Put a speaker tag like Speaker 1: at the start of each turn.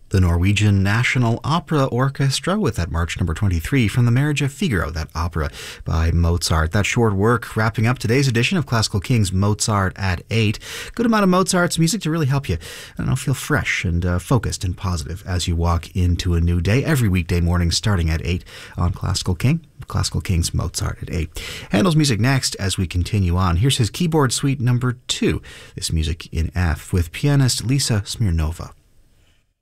Speaker 1: The Norwegian National Opera Orchestra with that March number 23 from The Marriage of Figaro, that opera by Mozart. That short work wrapping up today's edition of Classical Kings Mozart at 8. Good amount of Mozart's music to really help you, feel fresh and focused and positive as you walk into a new day. Every weekday morning starting at 8 on Classical Kings Mozart at 8. Handel's music next as we continue on. Here's his keyboard suite number 2. This music in F with pianist Lisa Smirnova.